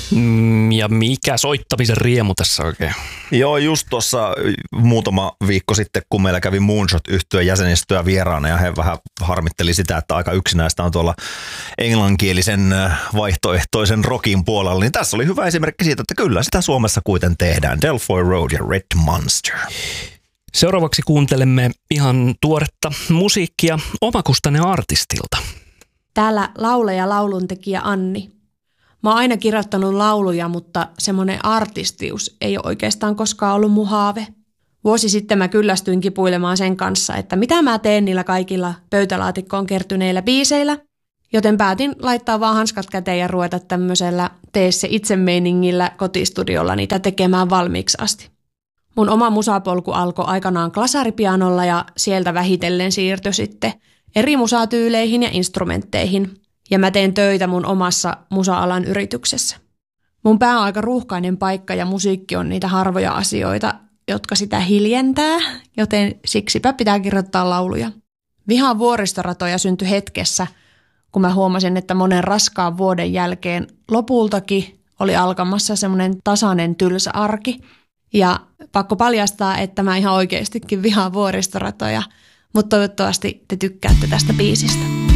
Ja mikä soittamisen riemu tässä oikein? Joo, just tuossa muutama viikko sitten, kun meillä kävi Moonshot-yhtyön jäsenistöä vieraana ja he vähän harmitteli sitä, että aika yksinäistä on tuolla englanninkielisen vaihtoehtoisen rockin puolella, niin tässä oli hyvä esimerkki siitä, että kyllä sitä Suomessa kuiten tehdään. Delfoy Road ja Red Monster. Seuraavaksi kuuntelemme ihan tuoretta musiikkia omakustanne artistilta. Täällä laulaja lauluntekijä Anni. Mä oon aina kirjoittanut lauluja, mutta semmoinen artistius ei ole oikeastaan koskaan ollut mun haave. Vuosi sitten mä kyllästyin kipuilemaan sen kanssa, että mitä mä teen niillä kaikilla pöytälaatikkoon kertyneillä biiseillä, joten päätin laittaa vaan hanskat käteen ja ruveta tämmöisellä tee se itse meiningillä kotistudiolla niitä tekemään valmiiksi asti. Mun oma musapolku alkoi aikanaan klasaripianolla ja sieltä vähitellen siirtyi sitten eri musatyyleihin ja instrumentteihin. Ja mä teen töitä mun omassa musa-alan yrityksessä. Mun pää on aika ruuhkainen paikka ja musiikki on niitä harvoja asioita, jotka sitä hiljentää, joten siksipä pitää kirjoittaa lauluja. Vihaan vuoristoratoja syntyi hetkessä, kun mä huomasin, että monen raskaan vuoden jälkeen lopultakin oli alkamassa semmoinen tasainen tylsä arki. Ja pakko paljastaa, että mä ihan oikeastikin vihaan vuoristoratoja, mutta toivottavasti te tykkäätte tästä biisistä.